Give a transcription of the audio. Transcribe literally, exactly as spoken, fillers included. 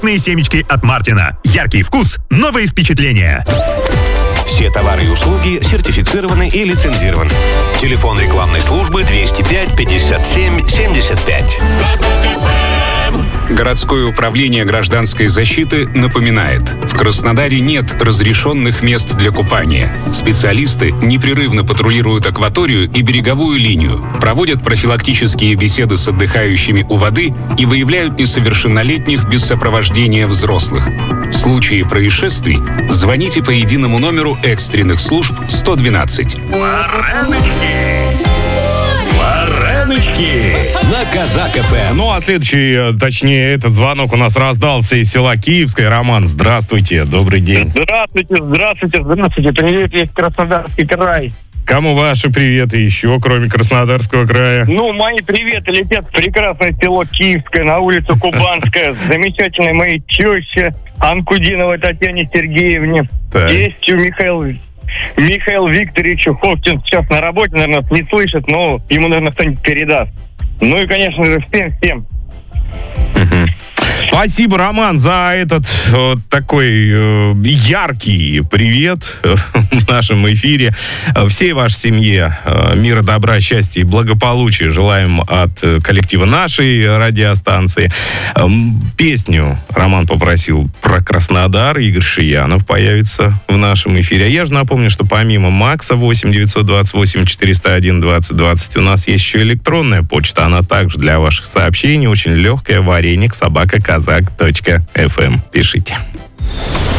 Семечки от Мартина. Яркий вкус, новые впечатления. Все товары и услуги сертифицированы и лицензированы. Телефон рекламной службы двести пять пятьдесят семь семьдесят пять. Городское управление гражданской защиты напоминает: в Краснодаре нет разрешенных мест для купания. Специалисты непрерывно патрулируют акваторию и береговую линию, проводят профилактические беседы с отдыхающими у воды и выявляют несовершеннолетних без сопровождения взрослых. В случае происшествий звоните по единому номеру экстренных служб сто двенадцать. Вареночки! На Казак эф эм. Ну, а следующий, точнее, этот звонок у нас раздался из села Киевское. Роман, здравствуйте, добрый день. Здравствуйте, здравствуйте, здравствуйте. Привет, весь Краснодарский край. Кому ваши приветы еще, кроме Краснодарского края? Ну, мои приветы летят в прекрасное село Киевское, на улицу Кубанская, с замечательной моей теще Анкудиновой Татьяне Сергеевне, Так. тестю Михаилу Михаил Викторовичу Ховтин. Сейчас на работе, наверное, не слышит, но ему, наверное, кто-нибудь передаст. Ну и, конечно же, всем-всем. Спасибо, Роман, за этот э, такой э, яркий привет э, в нашем эфире. Э, всей вашей семье э, мира, добра, счастья и благополучия желаем от э, коллектива нашей радиостанции. Э, песню Роман попросил про Краснодар. Игорь Шиянов появится в нашем эфире. А я же напомню, что помимо Макса восемь девятьсот двадцать восемь четыреста один двадцать двадцать у нас есть еще электронная почта. Она также для ваших сообщений очень легкая. Вареник собака казак точка эф эм. Пишите.